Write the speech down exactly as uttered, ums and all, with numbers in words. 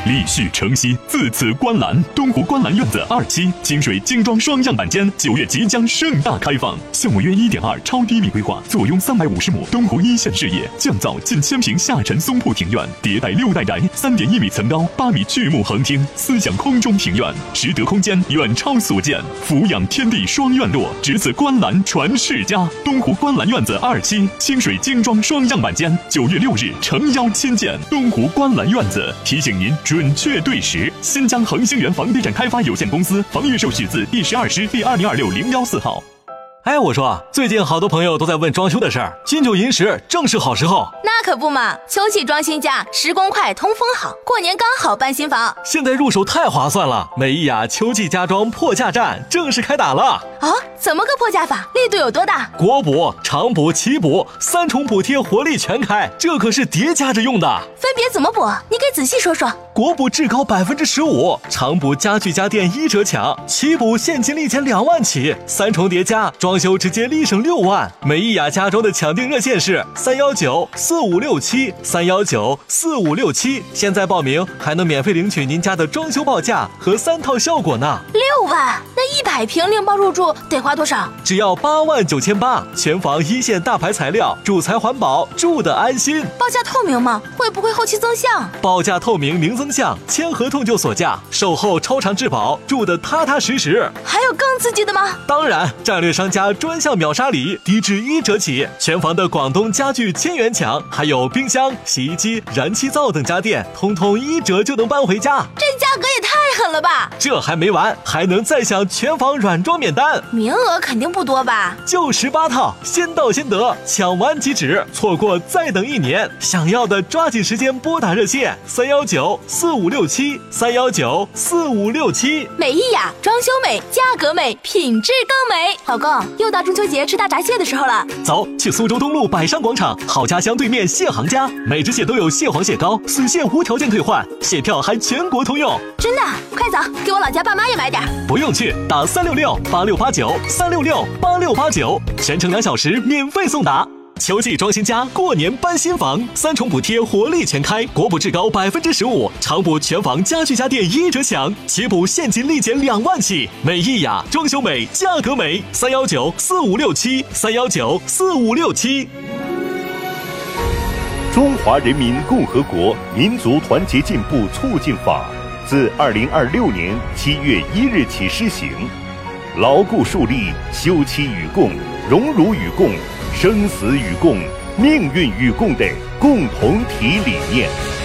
立续承袭，自此观澜。东湖观澜院子二期清水精装双样板间九月即将盛大开放，项目约一点二超低密规划，坐拥三百五十亩东湖一线视野，降噪近千平下沉松铺庭院，迭代六代宅，三点一米层高，八米巨幕横厅，思想空中庭院，实得空间远超所见，俯仰天地双院落，值此观澜传世家。东湖观澜院子二期清水精装双样板间九月六日诚邀亲见。东湖观澜院子提醒您准确对时。新疆恒星源房地产开发有限公司房预售许字第十二师第二零二六零幺四号。 哎，我说，最近好多朋友都在问装修的事儿，金九银十正是好时候。 那可不嘛，秋季装新家，施工快，通风好，过年刚好搬新房。 现在入手太划算了，美意雅秋季家装破价战正式开打了。 哦，怎么个破价法？力度有多大？ 国补、长补、奇补三重补贴活力全开，这可是叠加着用的。 分别怎么补？你给仔细说说。 国补至高百分之十五，长补家具家电一折抢，奇补现金立减两万起，三重叠加，装修直接立省六万。美意雅家装的抢订热线是三幺九四五六七三幺九四五六七，现在报名还能免费领取您家的装修报价和三套效果呢。 六万，那一百平另包入住得花多少？ 只要八万九千八，全房一线大牌材料，主材环保，住得安心。 报价透明吗？会不会后期增项？ 报价透明零增项，签合同就锁价，售后超长质保，住得踏踏实实。 还有更刺激的吗？ 当然，战略商家专项秒杀礼，低至一折起，全房的广东家具千元抢，还有冰箱、洗衣机、燃气灶等家电，通通一折就能搬回家。 这价格也太狠了吧！ 这还没完，还能再享全房软装免单， 名额肯定不多吧？ 就十八套，先到先得，抢完即止，错过再等一年。想要的抓紧时间拨打热线三幺九四五六七三幺九四五六七。 美意雅，装修美，价格美，品质更美。老公，又到中秋节吃大闸蟹的时候了， 走，去苏州东路百商广场好家乡对面蟹行家，每只蟹都有蟹黄蟹膏，死蟹无条件退换，蟹票还全国通用。 真的？快走，给我老家爸妈也买点。 不用去，打三六六八六八九三六六八六八九，全程两小时免费送达。秋季装新家，过年搬新房，三重补贴活力全开，国补至高百分之十五，长补全房家具家电一折抢，奇补现金立减两万起。美意雅，装修美，价格美，三幺九四五六七三幺九四五六七。 中华人民共和国民族团结进步促进法自二零二六年七月一日起施行，牢固树立休戚与共、荣辱与共、生死与共、命运与共的共同体理念。